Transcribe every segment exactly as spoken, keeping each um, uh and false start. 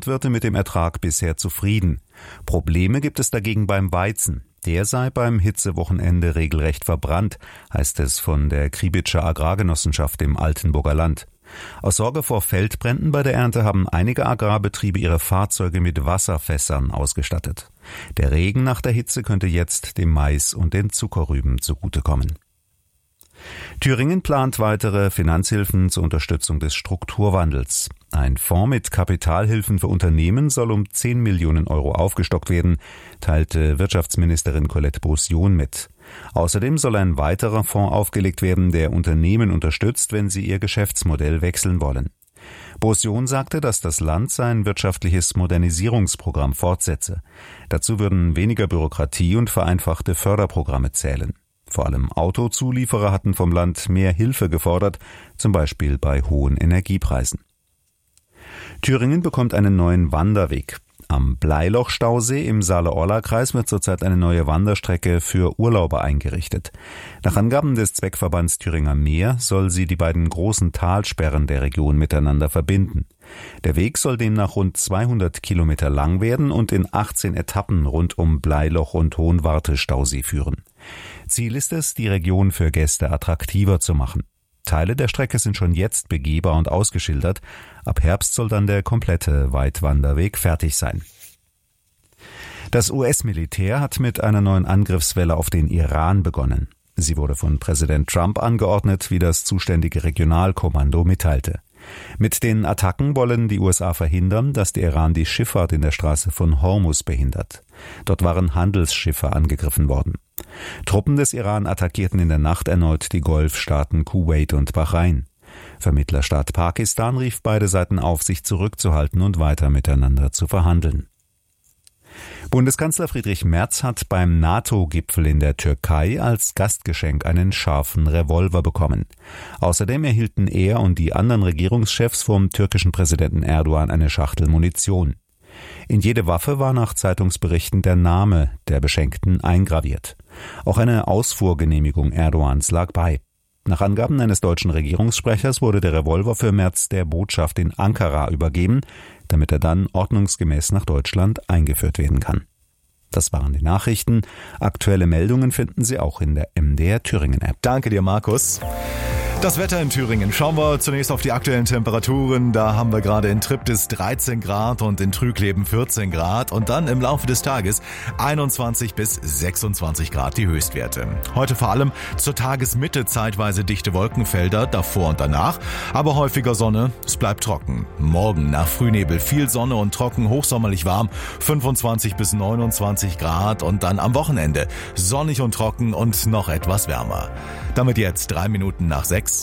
Landwirte mit dem Ertrag bisher zufrieden. Probleme gibt es dagegen beim Weizen. Der sei beim Hitzewochenende regelrecht verbrannt, heißt es von der Kriebitscher Agrargenossenschaft im Altenburger Land. Aus Sorge vor Feldbränden bei der Ernte haben einige Agrarbetriebe ihre Fahrzeuge mit Wasserfässern ausgestattet. Der Regen nach der Hitze könnte jetzt dem Mais und den Zuckerrüben zugutekommen. Thüringen plant weitere Finanzhilfen zur Unterstützung des Strukturwandels. Ein Fonds mit Kapitalhilfen für Unternehmen soll um zehn Millionen Euro aufgestockt werden, teilte Wirtschaftsministerin Colette Beaussion mit. Außerdem soll ein weiterer Fonds aufgelegt werden, der Unternehmen unterstützt, wenn sie ihr Geschäftsmodell wechseln wollen. Beaussion sagte, dass das Land sein wirtschaftliches Modernisierungsprogramm fortsetze. Dazu würden weniger Bürokratie und vereinfachte Förderprogramme zählen. Vor allem Autozulieferer hatten vom Land mehr Hilfe gefordert, zum Beispiel bei hohen Energiepreisen. Thüringen bekommt einen neuen Wanderweg. Am Bleiloch-Stausee im Saale-Orla-Kreis wird zurzeit eine neue Wanderstrecke für Urlauber eingerichtet. Nach Angaben des Zweckverbands Thüringer Meer soll sie die beiden großen Talsperren der Region miteinander verbinden. Der Weg soll demnach rund zweihundert Kilometer lang werden und in achtzehn Etappen rund um Bleiloch und Hohenwarte-Stausee führen. Ziel ist es, die Region für Gäste attraktiver zu machen. Teile der Strecke sind schon jetzt begehbar und ausgeschildert. Ab Herbst soll dann der komplette Weitwanderweg fertig sein. Das U S-Militär hat mit einer neuen Angriffswelle auf den Iran begonnen. Sie wurde von Präsident Trump angeordnet, wie das zuständige Regionalkommando mitteilte. Mit den Attacken wollen die U S A verhindern, dass der Iran die Schifffahrt in der Straße von Hormuz behindert. Dort waren Handelsschiffe angegriffen worden. Truppen des Iran attackierten in der Nacht erneut die Golfstaaten Kuwait und Bahrain. Vermittlerstaat Pakistan rief beide Seiten auf, sich zurückzuhalten und weiter miteinander zu verhandeln. Bundeskanzler Friedrich Merz hat beim NATO-Gipfel in der Türkei als Gastgeschenk einen scharfen Revolver bekommen. Außerdem erhielten er und die anderen Regierungschefs vom türkischen Präsidenten Erdogan eine Schachtel Munition. In jede Waffe war nach Zeitungsberichten der Name der Beschenkten eingraviert. Auch eine Ausfuhrgenehmigung Erdogans lag bei. Nach Angaben eines deutschen Regierungssprechers wurde der Revolver für Merz der Botschaft in Ankara übergeben, damit er dann ordnungsgemäß nach Deutschland eingeführt werden kann. Das waren die Nachrichten. Aktuelle Meldungen finden Sie auch in der M D R Thüringen App. Danke dir, Markus. Das Wetter in Thüringen. Schauen wir zunächst auf die aktuellen Temperaturen. Da haben wir gerade in Triptis dreizehn Grad und in Trügleben vierzehn Grad und dann im Laufe des Tages einundzwanzig bis sechsundzwanzig Grad die Höchstwerte. Heute vor allem zur Tagesmitte zeitweise dichte Wolkenfelder, davor und danach, aber häufiger Sonne, es bleibt trocken. Morgen nach Frühnebel viel Sonne und trocken, hochsommerlich warm, fünfundzwanzig bis neunundzwanzig Grad und dann am Wochenende sonnig und trocken und noch etwas wärmer. Damit jetzt drei Minuten nach sechs.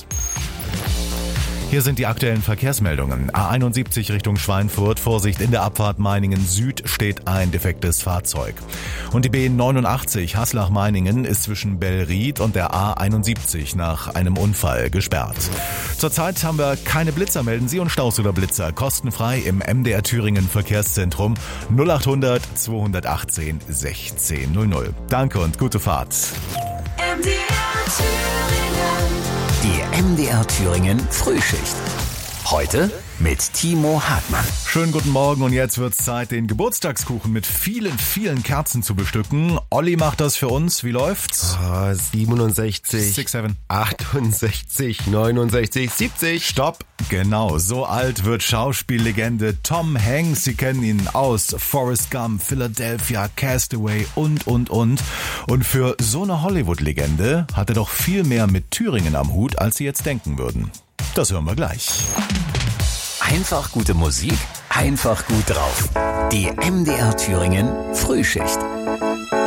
Hier sind die aktuellen Verkehrsmeldungen. A einundsiebzig Richtung Schweinfurt. Vorsicht, in der Abfahrt Meiningen Süd steht ein defektes Fahrzeug. Und die B neunundachtzig Haslach-Meiningen ist zwischen Bellried und der A einundsiebzig nach einem Unfall gesperrt. Zurzeit haben wir keine Blitzer, melden Sie, und Staus oder Blitzer kostenfrei im M D R Thüringen Verkehrszentrum null achthundert zweihundertachtzehn sechzehn null null. Danke und gute Fahrt. M D R Thüringen. Die M D R Thüringen Frühschicht. Heute mit Timo Hartmann. Schönen guten Morgen und jetzt wird's Zeit, den Geburtstagskuchen mit vielen, vielen Kerzen zu bestücken. Olli macht das für uns. Wie läuft's? Oh, siebenundsechzig, sechs, sieben. achtundsechzig, neunundsechzig, siebzig. Stopp. Genau, so alt wird Schauspiellegende Tom Hanks. Sie kennen ihn aus Forrest Gump, Philadelphia, Castaway und, und, und. Und für so eine Hollywood-Legende hat er doch viel mehr mit Thüringen am Hut, als Sie jetzt denken würden. Das hören wir gleich. Einfach gute Musik, einfach gut drauf. Die M D R Thüringen Frühschicht.